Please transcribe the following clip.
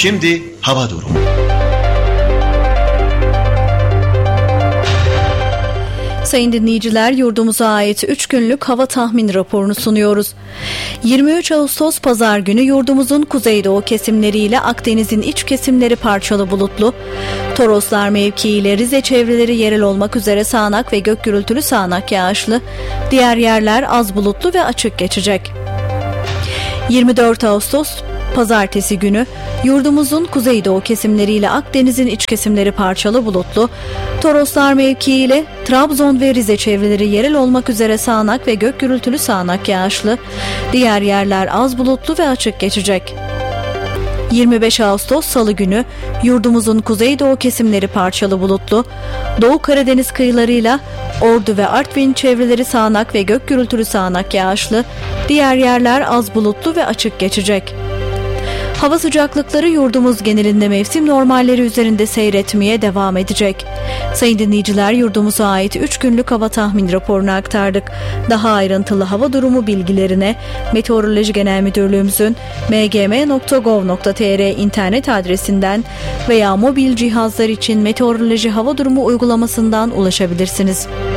Şimdi hava durumu. Sayın dinleyiciler, yurdumuza ait 3 günlük hava tahmin raporunu sunuyoruz. 23 Ağustos Pazar günü yurdumuzun kuzeydoğu kesimleriyle Akdeniz'in iç kesimleri parçalı bulutlu. Toroslar mevkiiyle Rize çevreleri yerel olmak üzere sağanak ve gök gürültülü sağanak yağışlı. Diğer yerler az bulutlu ve açık geçecek. 24 Ağustos Pazartesi günü yurdumuzun kuzeydoğu kesimleriyle Akdeniz'in iç kesimleri parçalı bulutlu. Toroslar mevkiiyle Trabzon ve Rize çevreleri yerel olmak üzere sağanak ve gök gürültülü sağanak yağışlı. Diğer yerler az bulutlu ve açık geçecek. 25 Ağustos Salı günü yurdumuzun kuzeydoğu kesimleri parçalı bulutlu. Doğu Karadeniz kıyılarıyla Ordu ve Artvin çevreleri sağanak ve gök gürültülü sağanak yağışlı. Diğer yerler az bulutlu ve açık geçecek. Hava sıcaklıkları yurdumuz genelinde mevsim normalleri üzerinde seyretmeye devam edecek. Sayın dinleyiciler, yurdumuza ait 3 günlük hava tahmin raporunu aktardık. Daha ayrıntılı hava durumu bilgilerine Meteoroloji Genel Müdürlüğümüzün mgm.gov.tr internet adresinden veya mobil cihazlar için meteoroloji hava durumu uygulamasından ulaşabilirsiniz.